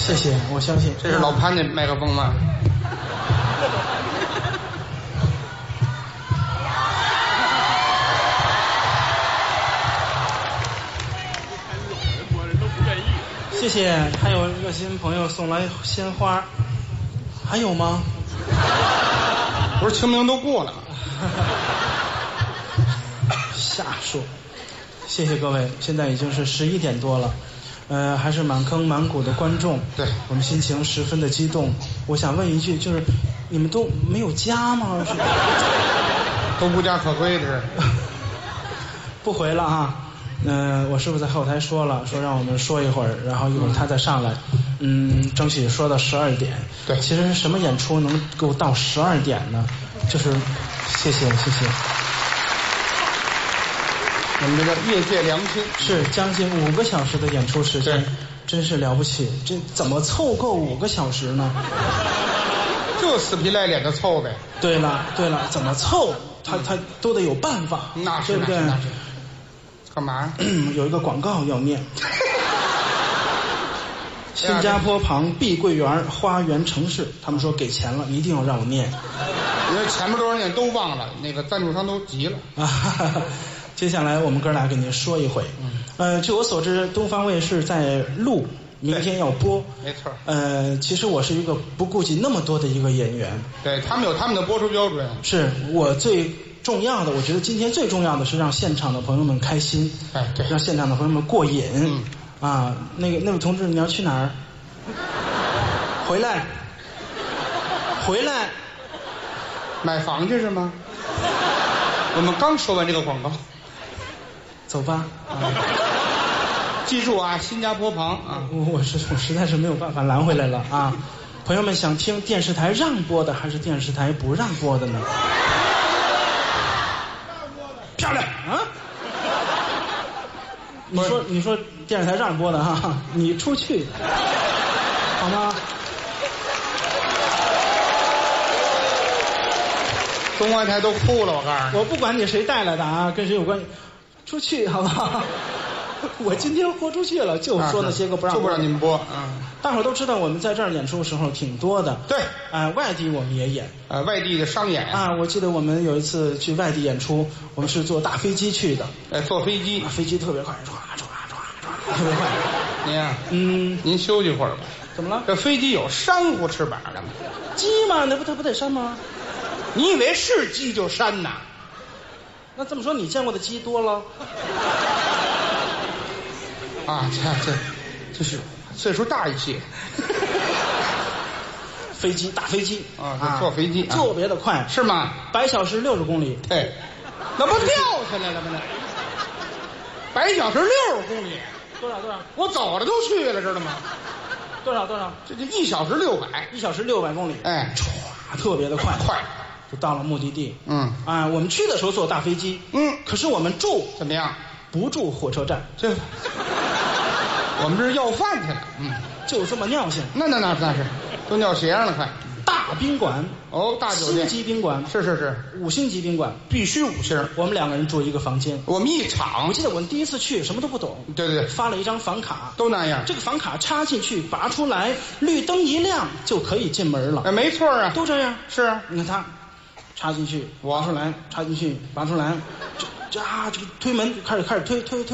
谢谢，我相信。 这是老潘的麦克风吗？ 谢谢，还有热心朋友送来鲜花，还有吗？ 不是清明都过了， 瞎说。谢谢各位，现在已经是11点多了，还是满坑满谷的观众， 对我们心情十分的激动。我想问一句，就是你们都没有家吗？ 都无家可归的是。 不回了啊。我师傅在后台说了，说让我们说一会儿，然后一会儿他再上来，争取说到12点。 对， 其实什么演出能够到12点呢？就是谢谢。 我们这个业界良心是将近5个小时的演出时间，真是了不起。这怎么凑够5个小时呢？ 就死皮赖脸的凑呗。 对了，怎么凑？他都得有办法， 那是对不对？ 那是。干嘛？ 有一个广告要念。新加坡旁碧桂园花园城市，他们说给钱了，一定要让我念。 因为前面多少年都忘了，那个赞助商都急了。 接下来我们哥俩给您说一回。据我所知，东方卫视在录，明天要播。 没错。 其实我是一个不顾及那么多的一个演员。 对，他们有他们的播出标准。 是我最重要的，我觉得今天最重要的是让现场的朋友们开心， 对， 让现场的朋友们过瘾。那位同志，你要去哪儿？回来， 买房去是吗？我们刚说完这个广告， 走吧。 记住啊，新加坡旁啊。 我实在是没有办法拦回来了啊！朋友们想听电视台让播的还是电视台不让播的呢？漂亮啊！你说电视台让播的哈，你出去好吗？ 中外台都哭了，我告诉你。 我不管你谁带来的啊，跟谁有关系，出去好不好？我今天豁出去了，就说那些个不让， 就不让你们播。 大伙儿都知道我们在这儿演出的时候挺多的。对，外地我们也演。 外地的商演啊，我记得我们有一次去外地演出，我们是坐大飞机去的。 坐飞机， 飞机特别快，唰，特别快。 您啊，您休息会儿吧。 怎么了？ 这飞机有珊瑚翅膀的吗？ 鸡嘛，它不得扇吗？ 你以为是鸡就扇呐？ 那这么说，你见过的鸡多了？ 啊，这是岁数大一些。 大飞机啊，坐飞机特别的快， 是吗 ？100小时60公里。 对，那不掉下来了吗？那100小时60公里， 多少？ 我走着都去了，知道吗？ 多少？ 这1小时600 ，1小时600公里。唰，特别的快，就到了目的地。我们去的时候坐大飞机。可是我们住怎么样？ 不住火车站， 我们这是要饭去了。 就这么尿性。 那是，都尿鞋上了，快。 大宾馆大酒店， 星级宾馆， 是 5星级宾馆， 必须5星。 我们2个人住一个房间， 我们一场。 我记得我们第一次去什么都不懂， 对， 发了一张房卡， 都那样。 这个房卡插进去，拔出来，绿灯一亮就可以进门了。 没错啊， 都这样。 是啊， 你看他插进去，拔出来，插进去，拔出来，这个推门开始推。